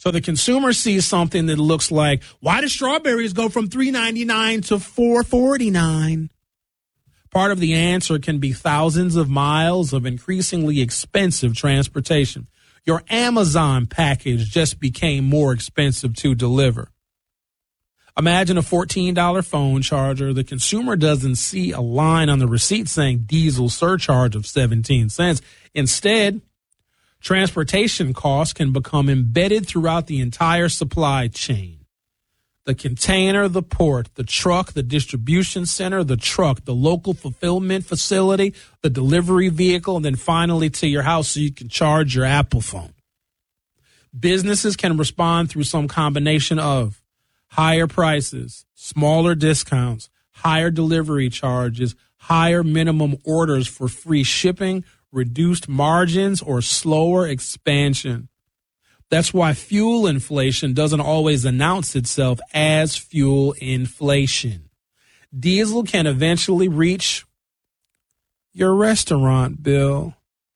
So the consumer sees something that looks like, why do strawberries go from $3.99 to $4.49? Part of the answer can be thousands of miles of increasingly expensive transportation. Your Amazon package just became more expensive to deliver. Imagine a $14 phone charger. The consumer doesn't see a line on the receipt saying diesel surcharge of 17 cents. Instead, transportation costs can become embedded throughout the entire supply chain. The container, the port, the truck, the distribution center, the truck, the local fulfillment facility, the delivery vehicle, and then finally to your house so you can charge your Apple phone. Businesses can respond through some combination of higher prices, smaller discounts, higher delivery charges, higher minimum orders for free shipping, reduced margins, or slower expansion. That's why fuel inflation doesn't always announce itself as fuel inflation. Diesel can eventually reach your restaurant bill.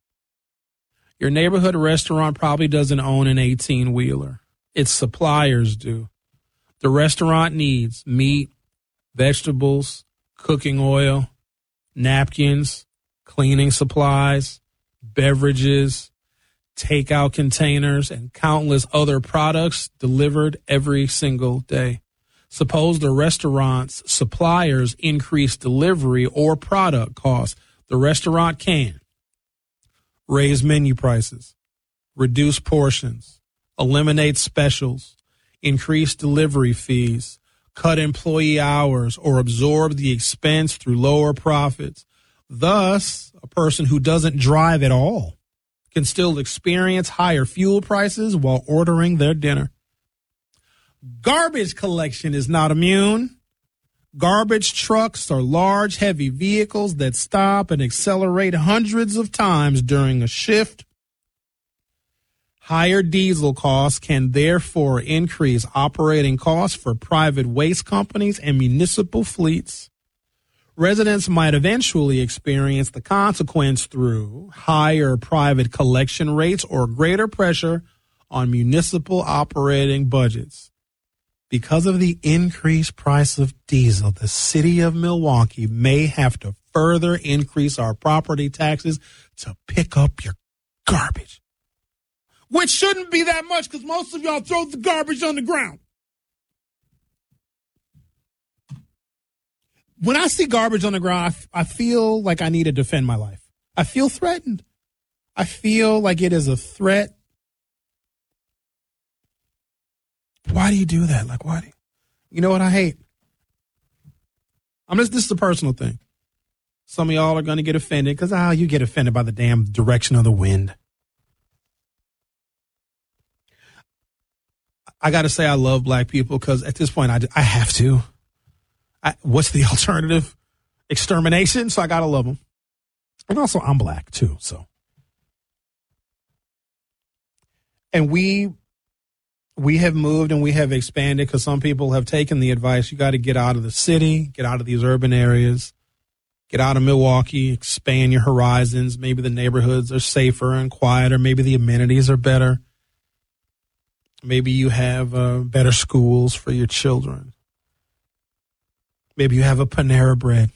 Your neighborhood restaurant probably doesn't own an 18-wheeler. Its suppliers do. The restaurant needs meat, vegetables, cooking oil, napkins, cleaning supplies, beverages, takeout containers, and countless other products delivered every single day. Suppose the restaurant's suppliers increase delivery or product costs. The restaurant can raise menu prices, reduce portions, eliminate specials, increase delivery fees, cut employee hours, or absorb the expense through lower profits. Thus, a person who doesn't drive at all can still experience higher fuel prices while ordering their dinner. Garbage collection is not immune. Garbage trucks are large, heavy vehicles that stop and accelerate hundreds of times during a shift. Higher diesel costs can therefore increase operating costs for private waste companies and municipal fleets. Residents might eventually experience the consequence through higher private collection rates or greater pressure on municipal operating budgets. Because of the increased price of diesel, the city of Milwaukee may have to further increase our property taxes to pick up your garbage. Which shouldn't be that much because most of y'all throw the garbage on the ground. When I see garbage on the ground, I feel like I need to defend my life. I feel threatened. I feel like it is a threat. Why do you do that? Like, why do you know what I hate? This is a personal thing. Some of y'all are going to get offended because, you get offended by the damn direction of the wind. I got to say I love black people because at this point I have to. What's the alternative? Extermination. So I got to love them. And also I'm black too. So. And we have moved and we have expanded because some people have taken the advice. You got to get out of the city, get out of these urban areas, get out of Milwaukee, expand your horizons. Maybe the neighborhoods are safer and quieter. Maybe the amenities are better. Maybe you have better schools for your children. Maybe you have a Panera Bread.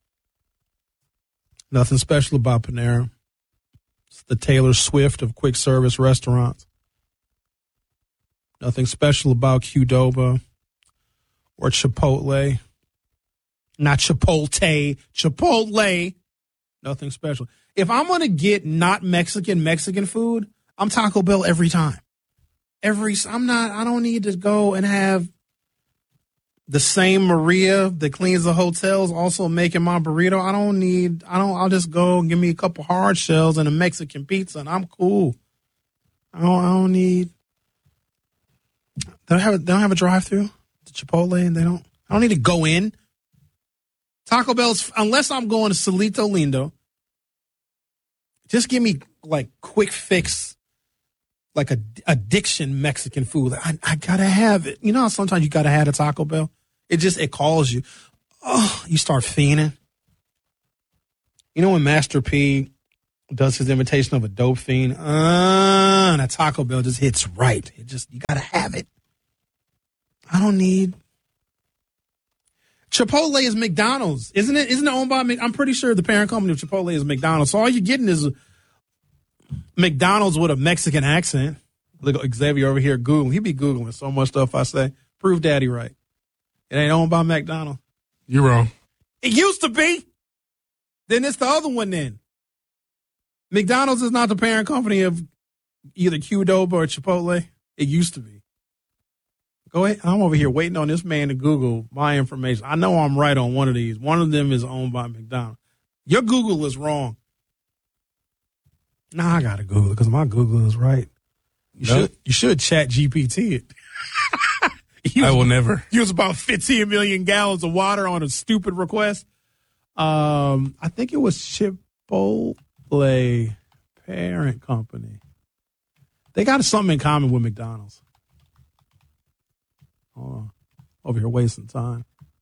Nothing special about Panera. It's the Taylor Swift of quick service restaurants. Nothing special about Qdoba or Chipotle. Not Chipotle, Chipotle. Nothing special. If I'm going to get not Mexican food, I'm Taco Bell every time. I don't need to go and have the same Maria that cleans the hotels also making my burrito. I'll just go and give me a couple hard shells and a Mexican pizza and I'm cool. I don't need, they don't have a drive-through, the Chipotle, and I don't need to go in. Taco Bell's, unless I'm going to Solito Lindo, just give me like quick fix, like addiction Mexican food. I gotta have it. You know how sometimes you gotta have a Taco Bell? It calls you. Oh, you start fiending. You know when Master P does his imitation of a dope fiend. And a Taco Bell just hits right. You got to have it. I don't need. Chipotle is McDonald's, isn't it? Isn't it owned by I'm pretty sure the parent company of Chipotle is McDonald's. So all you're getting is McDonald's with a Mexican accent. Look at Xavier over here Googling. He be Googling so much stuff I say. Prove daddy right. It ain't owned by McDonald's. You're wrong. It used to be. Then it's the other one then. McDonald's is not the parent company of either Qdoba or Chipotle. It used to be. Go ahead. I'm over here waiting on this man to Google my information. I know I'm right on one of these. One of them is owned by McDonald's. Your Google is wrong. Nah, I got to Google it because my Google is right. You should chat GPT it. I will never. Use about 15 million gallons of water on a stupid request. I think it was Chipotle parent company. They got something in common with McDonald's. Over here wasting time.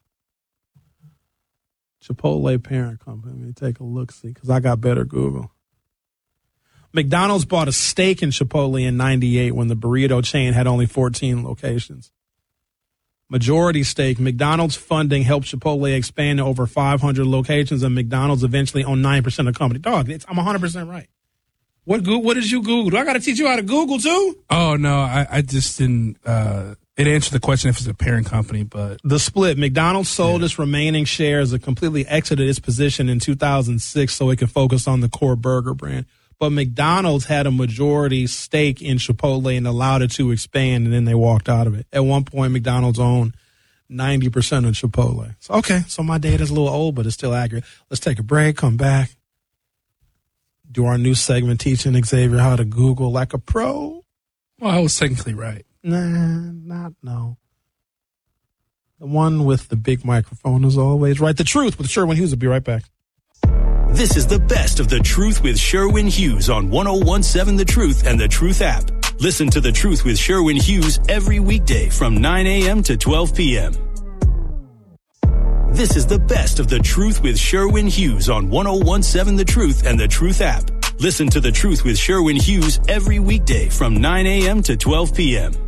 Chipotle parent company. Let me take a look, see, because I got better Google. McDonald's bought a stake in Chipotle in 98 when the burrito chain had only 14 locations. Majority stake, McDonald's funding helped Chipotle expand to over 500 locations, and McDonald's eventually owned 9% of the company. Dog, I'm 100% right. What did you Google? Do I got to teach you how to Google too? Oh, no, I just didn't. It answered the question if it's a parent company, but. The split. McDonald's sold its remaining shares and completely exited its position in 2006 so it could focus on the core burger brand. But McDonald's had a majority stake in Chipotle and allowed it to expand, and then they walked out of it. At one point, McDonald's owned 90% of Chipotle. So my data's a little old, but it's still accurate. Let's take a break, come back, do our new segment teaching Xavier how to Google like a pro. Well, I was technically right. No. The one with the big microphone is always right. The Truth with Sherwin Hughes will be right back. This is the best of The Truth with Sherwin Hughes on 101.7 The Truth and The Truth app. Listen to The Truth with Sherwin Hughes every weekday from 9 a.m. to 12 p.m. This is the best of The Truth with Sherwin Hughes on 101.7 The Truth and The Truth app. Listen to The Truth with Sherwin Hughes every weekday from 9 a.m. to 12 p.m.